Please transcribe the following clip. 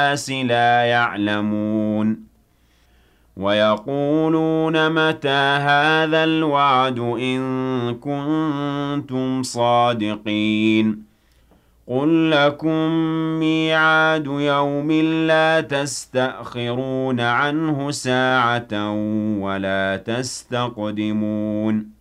النَّاسِ لَا يَعْلَمُونَ وَيَقُولُونَ مَتَىٰ هَٰذَا الْوَعْدُ إِن كُنتُمْ صَادِقِينَ قُل لَّكُم مِّيعَادُ يَوْمٍ لَّا تَسْتَأْخِرُونَ عَنْهُ سَاعَةً وَلَا تَسْتَقْدِمُونَ